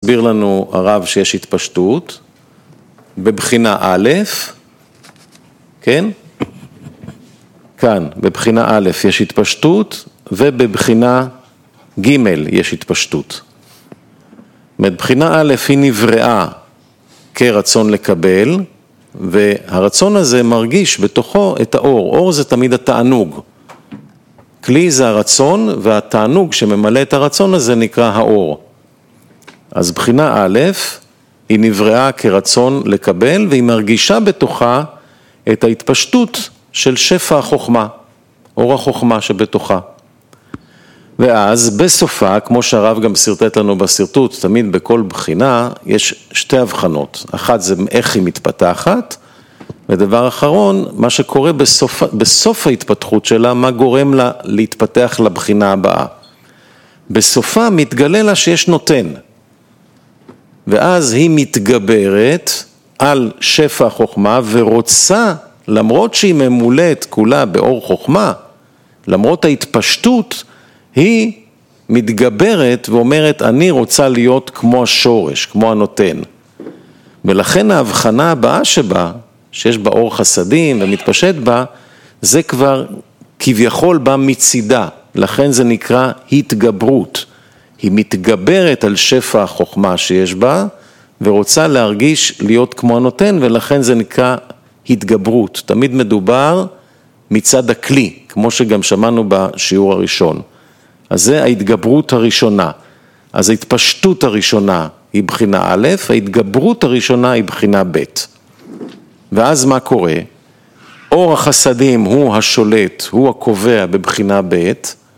מסביר לנו הרב שיש התפשטות, בבחינה א', כן? כאן, בבחינה א' יש התפשטות, ובבחינה ג' יש התפשטות. מבחינה א' היא נבראה כרצון לקבל, והרצון הזה מרגיש בתוכו את האור. אור זה תמיד התענוג. כלי זה הרצון, והתענוג שממלא את הרצון הזה נקרא האור. אז בחינה א' היא נבראה כרצון לקבל, והיא מרגישה בתוכה את ההתפשטות של שפע החוכמה, אור החוכמה שבתוכה. ואז בסופה, כמו שהרב גם סרטט לנו בסרטוט, תמיד בכל בחינה יש שתי הבחנות. אחת זה איך היא מתפתחת, ודבר אחרון, מה שקורה בסוף ההתפתחות שלה, מה גורם לה להתפתח לבחינה הבאה. בסופה מתגלה לה שיש נותן, ואז היא מתגברת על שפע החוכמה, ורוצה, למרות שהיא ממולאת כולה באור חוכמה, למרות ההתפשטות, היא מתגברת ואומרת, אני רוצה להיות כמו השורש, כמו הנותן. ולכן ההבחנה הבאה שבה, שיש בה אור חסדים ומתפשט בה, זה כבר כביכול בא מצידה, לכן זה נקרא התגברות. היא מתגברת על שפע החוכמה שיש בה, ורוצה להרגיש להיות כמו הנותן, ולכן זה נקרא התגברות. תמיד מדובר מצד הכלי, כמו שגם שמענו בשיעור הראשון. אז זה ההתגברות הראשונה. אז ההתפשטות הראשונה היא בחינה א', ההתגברות הראשונה היא בחינה ב'. ואז מה קורה? אור החסדים הוא השולט, הוא הקובע בבחינה ב',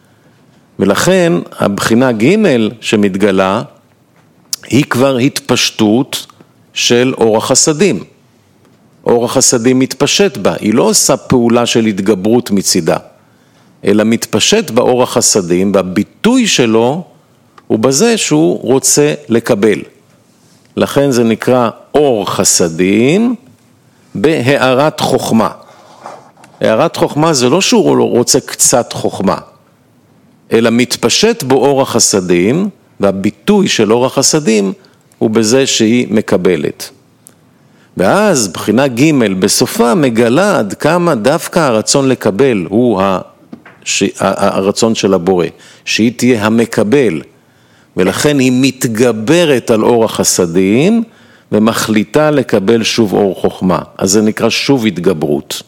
ולכן הבחינה ג' שמתגלה היא כבר התפשטות של אור החסדים. אור החסדים מתפשט בה, היא לא עושה פעולה של התגברות מצידה, אלא מתפשט באור החסדים, בביטוי שלו הוא בזה שהוא רוצה לקבל. לכן זה נקרא אור חסדים בהארת חוכמה. הארת חוכמה זה לא שהוא רוצה קצת חוכמה, אלא מתפשט בו אור החסדים, והביטוי של אור החסדים הוא בזה שהיא מקבלת. ואז בחינה ג' בסופה מגלה עד כמה דווקא הרצון לקבל הוא הרצון של הבורא, שהיא תהיה המקבל, ולכן היא מתגברת על אור החסדים, ומחליטה לקבל שוב אור חוכמה. אז זה נקרא שוב התגברות.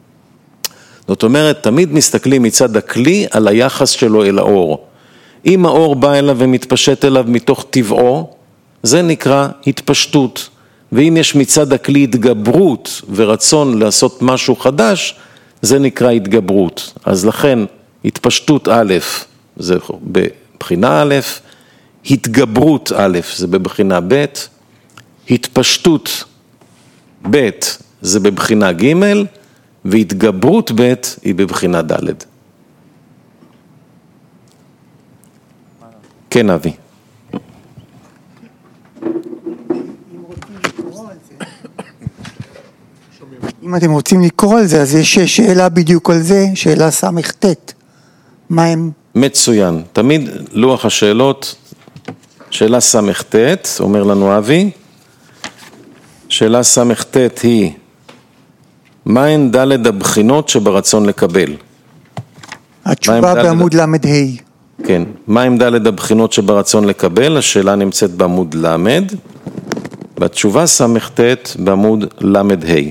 זאת אומרת, תמיד מסתכלים מצד הכלי על היחס שלו אל האור. אם האור בא אליו ומתפשט אליו מתוך טבעו, זה נקרא התפשטות. ואם יש מצד הכלי התגברות ורצון לעשות משהו חדש, זה נקרא התגברות. אז לכן התפשטות א' זה בבחינה א', התגברות א' זה בבחינה ב', התפשטות ב' זה בבחינה ג', והתגברות ב' היא בבחינה ד'. כן, אבי. אם אתם רוצים לקרוא על זה, אז יש שאלה בדיוק על זה, שאלה סמ"ט. מה הם? מצוין. תמיד לוח השאלות, שאלה סמ"ט, אומר לנו אבי. שאלה סמ"ט היא, מהן ד' הבחינות שברצון לקבל? התשובה בעמוד למד ה'. כן. מהן ד' הבחינות שברצון לקבל? השאלה נמצאת בעמוד למד, והתשובה סמ"ט בעמוד למד ה'.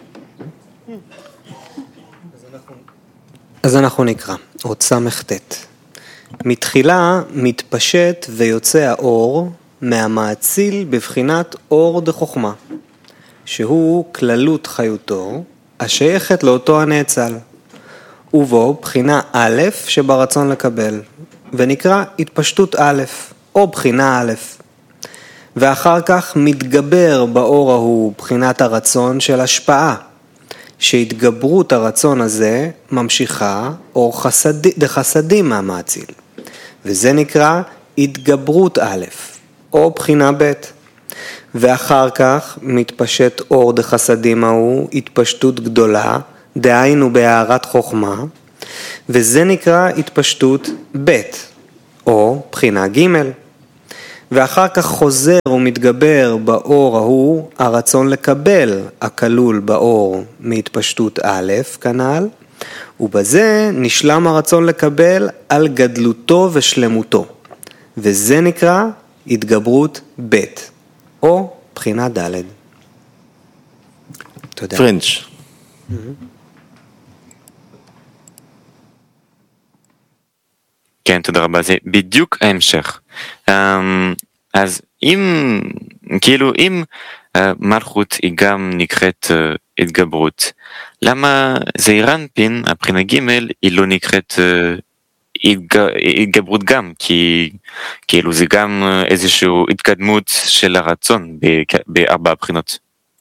אז אנחנו נקרא, עוד סמ"ט. מתחילה מתפשט ויוצא האור מהמאציל בבחינת אור דחוכמה, שהוא כללות חיותו, השייכת לאותו הנאצל, ובו בחינה א' שברצון לקבל, ונקרא התפשטות א', או בחינה א'. ואחר כך מתגבר באור ההוא בחינת הרצון של השפעה, שהתגברות הרצון הזה ממשיכה אור דחסדים מהמאציל, וזה נקרא התגברות א', או בחינה ב'. ואחר כך מתפשט אור דחסדים ההוא התפשטות גדולה, דהיינו בהארת חוכמה, וזה נקרא התפשטות ב', או בחינה ג'. ואחר כך חוזר ומתגבר באור ההוא הרצון לקבל הכלול באור מהתפשטות א' כנ"ל, ובזה נשלם הרצון לקבל על גדלותו ושלמותו, וזה נקרא התגברות ב' או בחינה ד'. תודה. פרנץ'. כן, תודה רבה, זה בדיוק ההמשך. אז אם מלכות היא גם נקראת התגברות, למה זעיר אנפין, הבחינה ג' היא לא נקראת התגברות גם? כי כאילו זה גם איזושהי התקדמות של הרצון בארבע הבחינות.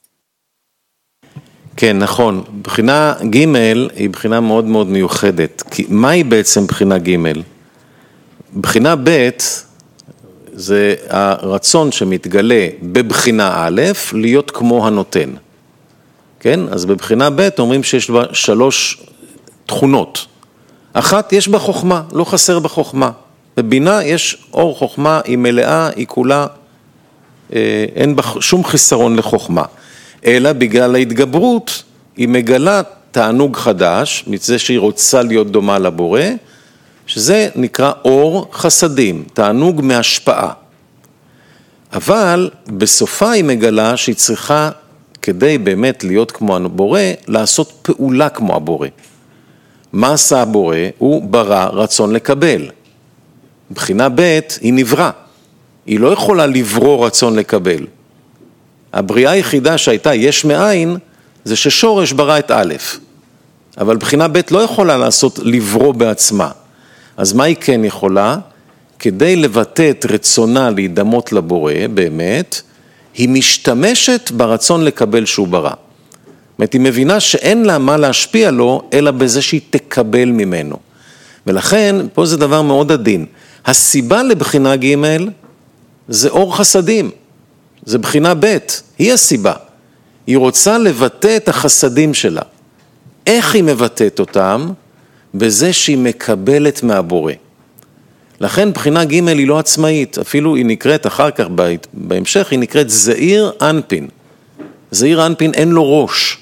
כן, נכון. בחינה ג' היא בחינה מאוד מאוד מיוחדת. כי מהי בעצם בחינה ג'? בחינה ב' זה הרצון שמתגלה בבחינה א' להיות כמו הנותן. כן? אז בבחינה ב' אומרים שיש בה 3 תכונות. אחת, יש בה חוכמה, לא חסר בה חוכמה. בבינה יש אור חוכמה, היא מלאה, היא כולה, אין בה שום חיסרון לחוכמה. אלא בגלל ההתגברות היא מגלה תענוג חדש, מזה שהיא רוצה להיות דומה לבורא, שזה נקרא אור חסדים, תענוג מהשפעה. אבל בסופה היא מגלה שהיא צריכה, כדי באמת להיות כמו הבורא, לעשות פעולה כמו הבורא. מה עשה הבורא? הוא ברא רצון לקבל. בחינה ב' היא נברא. היא לא יכולה לברוא רצון לקבל. הבריאה היחידה שהייתה יש מאין, זה ששורש ברא את א'. אבל בחינה ב' לא יכולה לעשות לברוא בעצמה. אז מה היא כן יכולה? כדי לבטא את רצונה להידמות לבורא, באמת, היא משתמשת ברצון לקבל שהוא ברא. זאת אומרת, היא מבינה שאין לה מה להשפיע לו, אלא בזה שהיא תקבל ממנו. ולכן, פה זה דבר מאוד עדין. הסיבה לבחינה ג' זה אור חסדים. זה בחינה ב', היא הסיבה. היא רוצה לבטא את החסדים שלה. איך היא מבטאת אותם? בזה שהיא מקבלת מהבורא. לכן בחינה ג' היא לא עצמאית, אפילו היא נקראת אחר כך בהמשך, היא נקראת זעיר אנפין. זעיר אנפין אין לו ראש.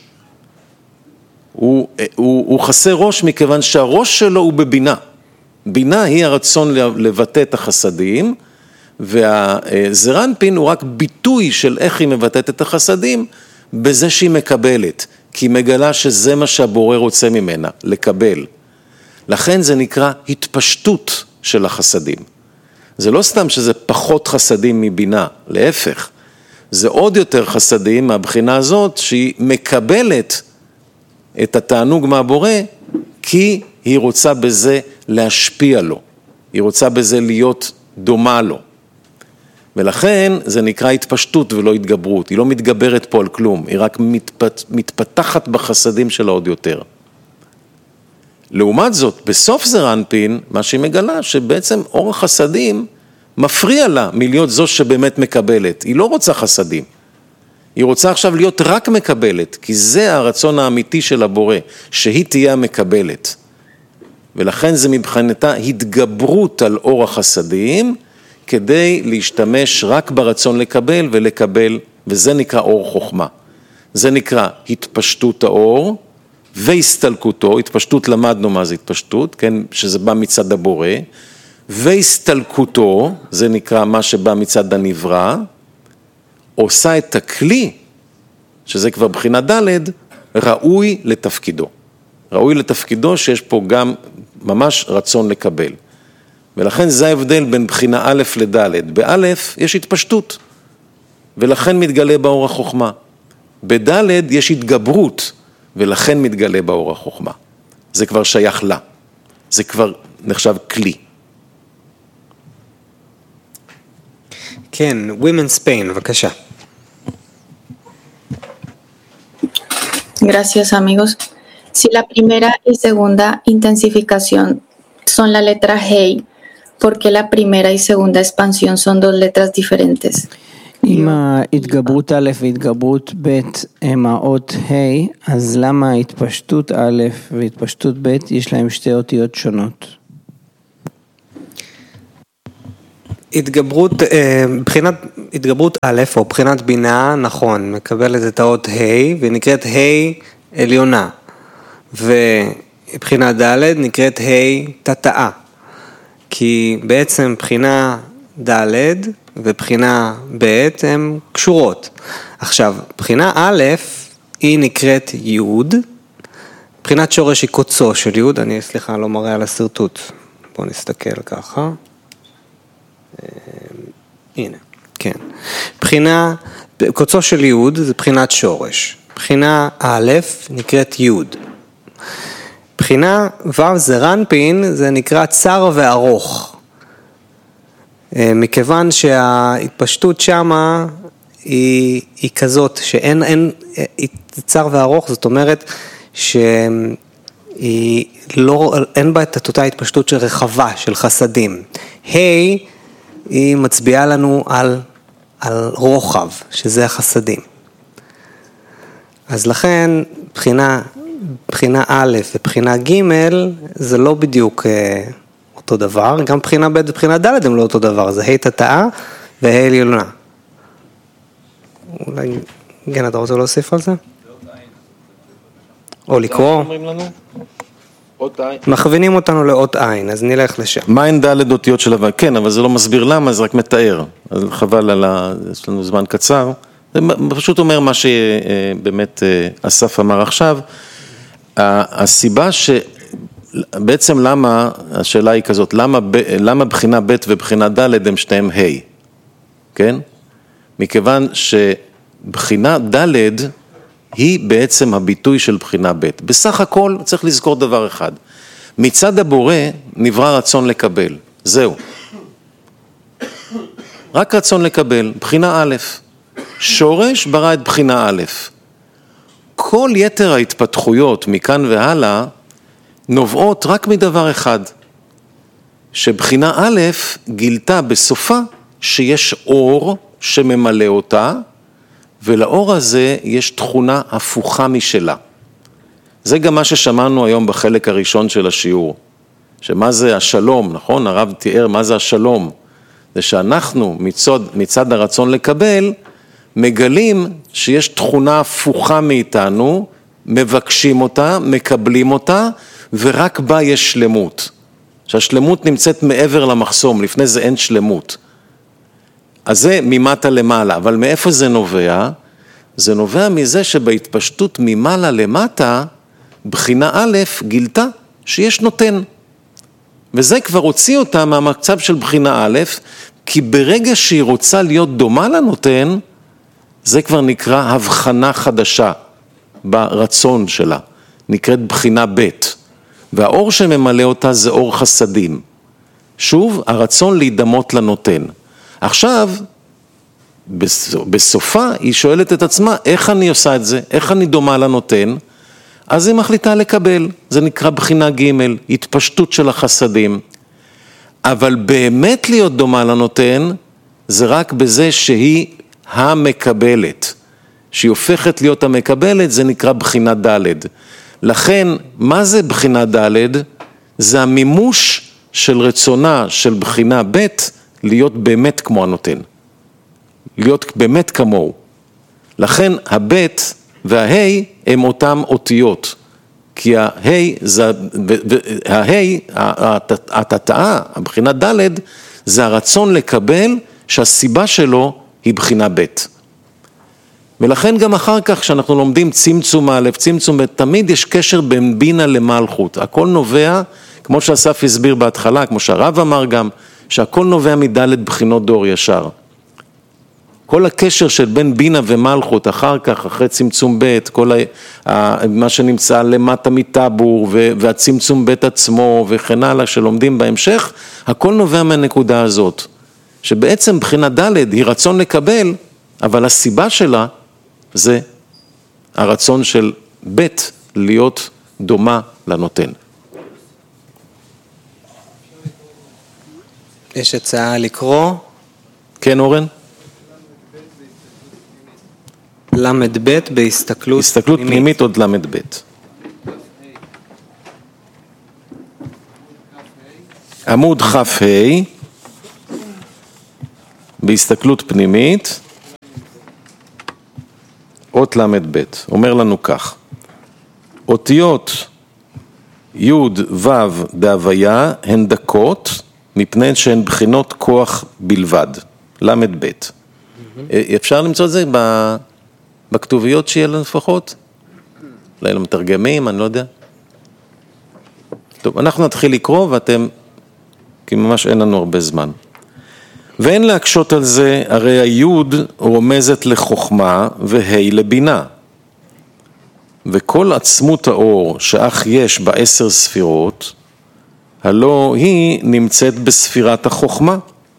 הוא חסר ראש מכיוון שהראש שלו הוא בבינה. בינה היא הרצון לבטא את החסדים, והזעיר אנפין הוא רק ביטוי של איך היא מבטאת את החסדים, בזה שהיא מקבלת, כי היא מגלה שזה מה שהבורא רוצה ממנה, לקבל. לכן זה נקרא התפשטות של החסדים. זה לא סתם שזה פחות חסדים מבינה, להפך. זה עוד יותר חסדים מהבחינה הזאת שהיא מקבלת את התענוג מהבורא, כי היא רוצה בזה להשפיע לו. היא רוצה בזה להיות דומה לו. ולכן זה נקרא התפשטות ולא התגברות. היא לא מתגברת פה על כלום, היא רק מתפתחת בחסדים שלה עוד יותר. לעומת זאת, בסוף זעיר אנפין, מה שהיא מגלה, שבעצם אור החסדים מפריע לה מלהיות זו שבאמת מקבלת. היא לא רוצה חסדים. היא רוצה עכשיו להיות רק מקבלת, כי זה הרצון האמיתי של הבורא, שהיא תהיה המקבלת. ולכן זה מבחינתה התגברות על אור החסדים, כדי להשתמש רק ברצון לקבל ולקבל, וזה נקרא אור חוכמה. זה נקרא התפשטות האור, והסתלקותו, התפשטות למדנו מה זה התפשטות, כן, שזה בא מצד הבורא, והסתלקותו, זה נקרא מה שבא מצד הנברא, עושה את הכלי, שזה כבר בחינה ד', ראוי לתפקידו. ראוי לתפקידו שיש פה גם ממש רצון לקבל. ולכן זה ההבדל בין בחינה א' לד'. באלף יש התפשטות, ולכן מתגלה באור החוכמה. בד' יש התגברות, ולכן מתגלה באור החוכמה. זה כבר שייך לה. זה כבר נחשב כלי. כן, Women's Pain, בבקשה. Gracias, amigos. Si la primera y segunda intensificación son la letra Hey, ¿por qué la primera y segunda expansión son dos letras diferentes? אם ההתגברות א' והתגברות ב' הם האות ה', אז למה התפשטות א' והתפשטות ב' יש להם שתי אותיות שונות? בחינת התגברות א' או בחינת בינה, נכון, מקבלת את האות ה' ונקראת ה' עליונה, ובחינה ד' נקראת ה' תתאה, כי בעצם בחינה ד' ובחינה ב' הן קשורות. עכשיו, בחינה א' היא נקראת י', בחינת שורש היא קוצו של י', אני סליחה לא מראה על הסרטוט, בואו נסתכל ככה. הנה, כן. בחינה, קוצו של י' זה בחינת שורש. בחינה א' נקראת י'. בחינה ו' זה רנפין, זה נקרא צר וארוך. מכיוון שההתפשטות שמה היא כזאת שאין צר וארוך, זאת אומרת שאין בה את אותה התפשטות של רחבה, של חסדים. היא מצביעה לנו על רוחב, שזה החסדים. אז לכן בחינה א' ובחינה ג' זה לא בדיוק אותו דבר, גם בחינה ב' ובחינה ד' הם לא אותו דבר, זה ה' תתאה וה' עליונה. אולי, כן, אתה רוצה להוסיף על זה? או לקרוא? מכווינים אותנו לאות עין, אז נלך לשם. מה אין ד' אותיות של הו'? כן, אבל זה לא מסביר למה, זה רק מתאר. אז חבל יש לנו זמן קצר. זה פשוט אומר מה שבאמת אסף אמר עכשיו. הסיבה בעצם למה, השאלה היא כזאת, למה בחינה ב' ובחינה ד' הם שניהם ה', כן? מכיוון שבחינה ד' היא בעצם הביטוי של בחינה ב'. בסך הכל צריך לזכור דבר אחד, מצד הבורא נברא רצון לקבל, זהו. רק רצון לקבל, בחינה א', שורש ברא את בחינה א'. כל יתר ההתפתחויות מכאן והלאה נובעות רק מדבר אחד, שבחינה א' גילתה בסופה שיש אור שממלא אותה, ולאור הזה יש תכונה הפוכה משלה. זה גם מה ששמענו היום בחלק הראשון של השיעור, שמה זה השלום, נכון? הרב תיאר מה זה השלום, זה שאנחנו מצד הרצון לקבל, מגלים שיש תכונה הפוכה מאיתנו, מבקשים אותה, מקבלים אותה, ורק בה יש שלמות. שהשלמות נמצאת מעבר למחסום, לפני זה אין שלמות. אז זה ממטה למעלה, אבל מאיפה זה נובע? זה נובע מזה שבהתפשטות ממעלה למטה, בחינה א' גילתה שיש נותן. וזה כבר הוציא אותה מהמצב של בחינה א', כי ברגע שהיא רוצה להיות דומה לנותן, זה כבר נקרא הבחנה חדשה ברצון שלה, נקראת בחינה ב', והאור שממלא אותה זה אור חסדים. שוב, הרצון להידמות לנותן. עכשיו, בסופה היא שואלת את עצמה, איך אני עושה את זה? איך אני דומה לנותן? אז היא מחליטה לקבל, זה נקרא בחינה ג', התפשטות של החסדים. אבל באמת להיות דומה לנותן, זה רק בזה שהיא המקבלת. שהיא הופכת להיות המקבלת, זה נקרא בחינה ד'. לכן, מה זה בחינה ד'? זה המימוש של רצונה של בחינה ב' להיות באמת כמו הנותן. להיות באמת כמוהו. לכן הבית וההי הם אותם אותיות. כי התתאה, הבחינה ד' זה הרצון לקבל שהסיבה שלו היא בחינה ב'. ולכן גם אחר כך כשאנחנו לומדים צמצום א', צמצום ב', תמיד יש קשר בין בינה למלכות. הכל נובע, כמו שאסף הסביר בהתחלה, כמו שהרב אמר גם, שהכל נובע מד' בחינות דור ישר. כל הקשר של בין בינה ומלכות אחר כך, אחרי צמצום ב', כל מה שנמצא למטה מטבור והצמצום ב' עצמו וכן הלאה שלומדים בהמשך, הכל נובע מהנקודה הזאת. שבעצם בחינה ד' היא רצון לקבל, אבל הסיבה שלה זה הרצון של ב' להיות דומה לנותן. יש הצעה לקרוא? כן, אורן? למד ב' בהסתכלות הסתכלות פנימית עוד למד ב'. עמוד כ"ה, בהסתכלות פנימית, אות למד ב', אומר לנו כך, אותיות י' ו' דהוויה הן דקות, מפני שהן בחינות כוח בלבד, למד ב'. אפשר למצוא את זה בכתוביות שיהיה לנו לפחות? אולי למתרגמים, אני לא יודע. טוב, אנחנו נתחיל לקרוא ואתם, כי ממש אין לנו הרבה זמן. ואין להקשות על זה, הרי היוד רומזת לחוכמה והי לבינה. וכל עצמות האור שאך יש ב10 ספירות, הלא היא נמצאת בספירת החוכמה.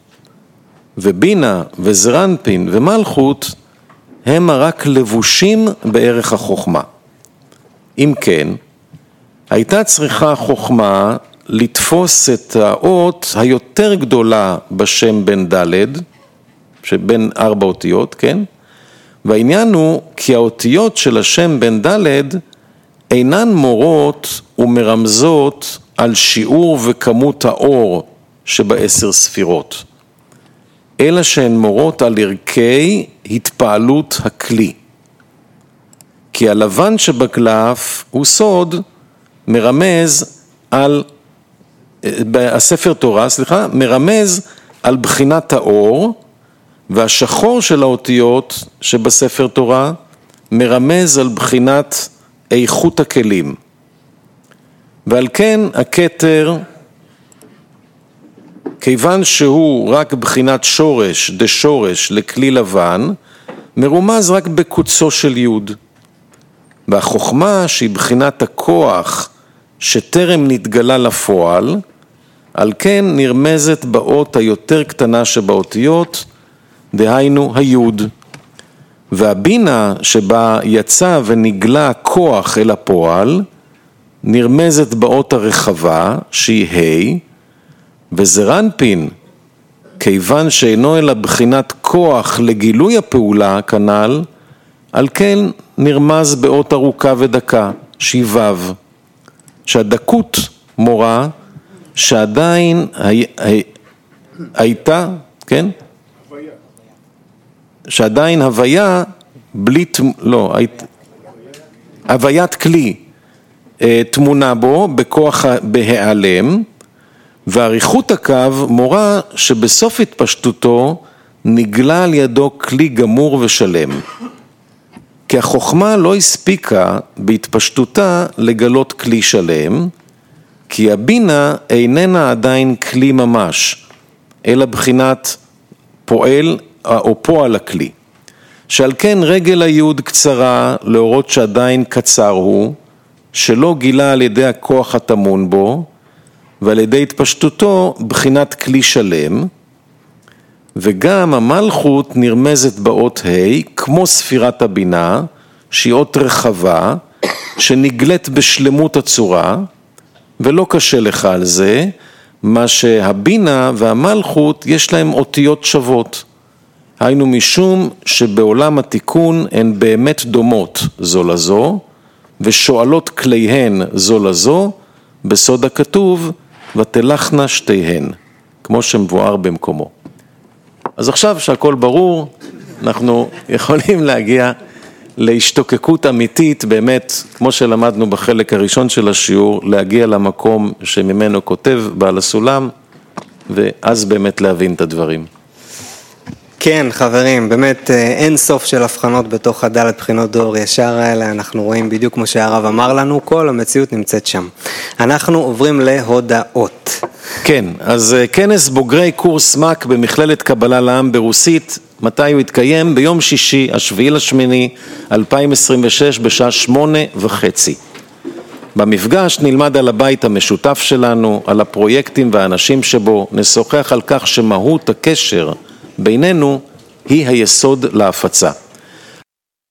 ובינה וזרנפין ומלכות הם רק לבושים בערך החוכמה. אם כן, הייתה צריכה חוכמה לתפוס את האות היותר גדולה בשם בן ד', שבין 4 אותיות, כן? והעניין הוא כי האותיות של השם בן ד' אינן מורות ומרמזות על שיעור וכמות האור שב10 ספירות, אלא שהן מורות על ערכי התפעלות הכלי. כי הלבן שבקלף הוא סוד מרמז על, הספר תורה, מרמז על בחינת האור, והשחור של האותיות שבספר תורה מרמז על בחינת איכות הכלים. ועל כן הכתר, כיוון שהוא רק בחינת שורש, דשורש לכלי לבן, מרומז רק בקוצו של יוד. והחוכמה שהיא בחינת הכוח שטרם נתגלה לפועל, על כן נרמזת באות היותר קטנה שבאותיות, דהיינו היוד. והבינה שבה יצא ונגלה כוח אל הפועל, נרמזת באות הרחבה שהיא ה', וזרנפין, כיוון שאינו אלא בחינת כוח לגילוי הפעולה כנ"ל, על כן נרמז באות ארוכה ודקה, שהיא ו', שהדקות מורה שעדיין הייתה, כן? שעדיין הוויה בלי, לא, הוויית כלי תמונה בו בכוח בהיעלם, ועריכות הקו מורה שבסוף התפשטותו נגלה על ידו כלי גמור ושלם. כי החוכמה לא הספיקה בהתפשטותה לגלות כלי שלם, כי הבינה איננה עדיין כלי ממש, אלא בחינת פועל או פועל הכלי. שעל כן רגל היוד קצרה להורות שעדיין קצר הוא, שלא גילה על ידי הכוח התמון בו, ועל ידי התפשטותו בחינת כלי שלם, וגם המלכות נרמזת באות ה' כמו ספירת הבינה, שהיא אות רחבה, שנגלית בשלמות הצורה, ולא קשה לך על זה, מה שהבינה והמלכות יש להם אותיות שוות. היינו משום שבעולם התיקון הן באמת דומות זו לזו, ושואלות כליהן זו לזו, בסוד הכתוב, ותלכנה שתיהן, כמו שמבואר במקומו. אז עכשיו שהכל ברור, אנחנו יכולים להגיע להשתוקקות אמיתית, באמת, כמו שלמדנו בחלק הראשון של השיעור, להגיע למקום שממנו כותב בעל הסולם, ואז באמת להבין את הדברים. כן, חברים, באמת אין סוף של הבחנות בתוך הדלת בחינות דור ישר האלה, אנחנו רואים בדיוק כמו שהרב אמר לנו, כל המציאות נמצאת שם. אנחנו עוברים להודעות. כן, אז כנס בוגרי קורס מק במכללת קבלה לעם ברוסית, מתי הוא יתקיים? ביום שישי, 7/8/2026, בשעה 8:30. במפגש נלמד על הבית המשותף שלנו, על הפרויקטים והאנשים שבו, נשוחח על כך שמהות הקשר בינינו היא היסוד להפצה.